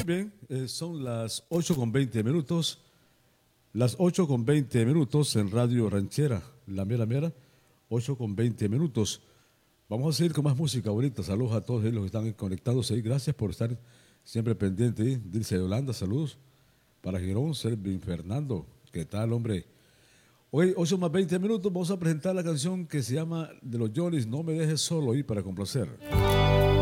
bien, son las 8:20. Las 8:20 en Radio Ranchera, la mera mera, 8:20. Vamos a seguir con más música bonita. Saludos a todos los que están conectados ahí. Gracias por estar siempre pendiente ahí. Dilce de Holanda, saludos. Para Girón, Selvin Fernando. ¿Qué tal, hombre? Hoy, 8:20, vamos a presentar la canción que se llama de los Johnny's, No me dejes solo, y para complacer.